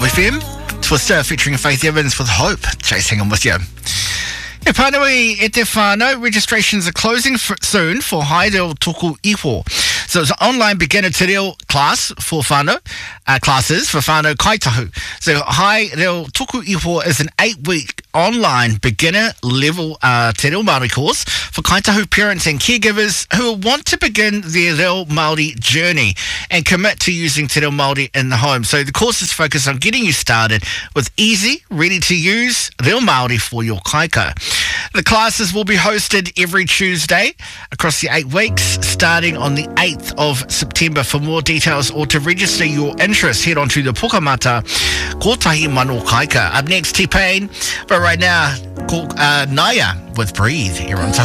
FM. Twister featuring Faith Evans with Hope. Chase, hang on with you. E pānui e te whānau, registrations are closing soon for Haereo Tuku Iho. So it's an online beginner te reo class for whānau, classes for whānau kaitahu. So Haereo Tuku Iho is an 8-week online beginner level te reo Māori course for kaitahu parents and caregivers who want to begin their reo Māori journey and commit to using te reo Māori in the home. So the course is focused on getting you started with easy, ready to use reo Māori for your kaika. The classes will be hosted every Tuesday across the 8 weeks, starting on the 8th of September. For more details or to register your interest, head on to the Pukamata Kotahi Mano Kaika. Up next, T-Pain. But right now, Naya with Breathe here on